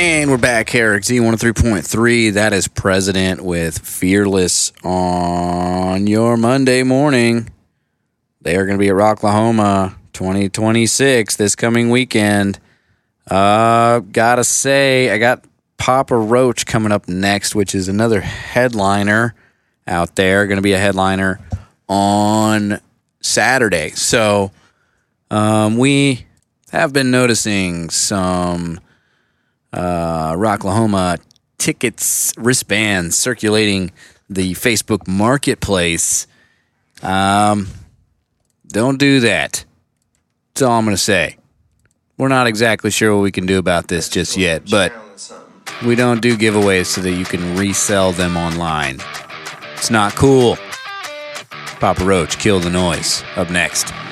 And we're back here at Z103.3. That is President with Fearless on your Monday morning. They are going to be at Rocklahoma 2026 this coming weekend. Gotta say, I got Papa Roach coming up next, which is another headliner out there. Going to be a headliner on Saturday. So we have been noticing some Rocklahoma tickets, wristbands circulating the Facebook Marketplace. Don't do that. That's all I'm going to say. We're not exactly sure what we can do about this just yet, but we don't do giveaways so that you can resell them online. It's not cool. Papa Roach, Kill the Noise, up next.